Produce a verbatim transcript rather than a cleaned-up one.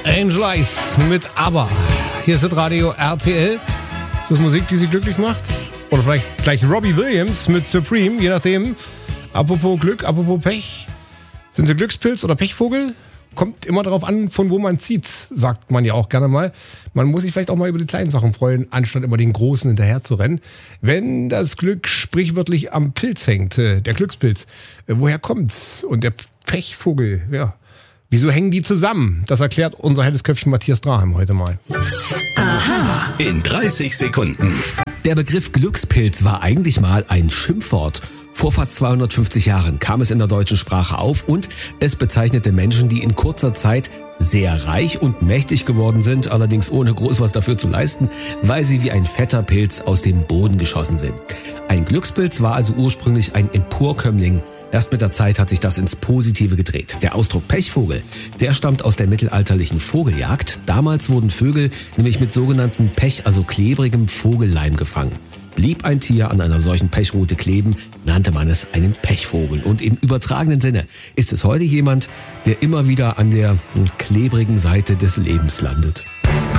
Angel Eyes mit ABBA. Hier ist das Radio R T L. Ist das Musik, die Sie glücklich macht? Oder vielleicht gleich Robbie Williams mit Supreme, je nachdem. Apropos Glück, apropos Pech. Sind Sie Glückspilz oder Pechvogel? Kommt immer darauf an, von wo man zieht, sagt man ja auch gerne mal. Man muss sich vielleicht auch mal über die kleinen Sachen freuen, anstatt immer den Großen hinterher zu rennen. Wenn das Glück sprichwörtlich am Pilz hängt, der Glückspilz, woher kommt's? Und der Pechvogel, ja, wieso hängen die zusammen? Das erklärt unser helles Köpfchen Matthias Drahem heute mal. Aha. In dreißig Sekunden. Der Begriff Glückspilz war eigentlich mal ein Schimpfwort. Vor fast zweihundertfünfzig Jahren kam es in der deutschen Sprache auf und es bezeichnete Menschen, die in kurzer Zeit sehr reich und mächtig geworden sind, allerdings ohne groß was dafür zu leisten, weil sie wie ein fetter Pilz aus dem Boden geschossen sind. Ein Glückspilz war also ursprünglich ein Emporkömmling. Erst mit der Zeit hat sich das ins Positive gedreht. Der Ausdruck Pechvogel, der stammt aus der mittelalterlichen Vogeljagd. Damals wurden Vögel nämlich mit sogenannten Pech, also klebrigem Vogelleim gefangen. Blieb ein Tier an einer solchen Pechrute kleben, nannte man es einen Pechvogel. Und im übertragenen Sinne ist es heute jemand, der immer wieder an der klebrigen Seite des Lebens landet.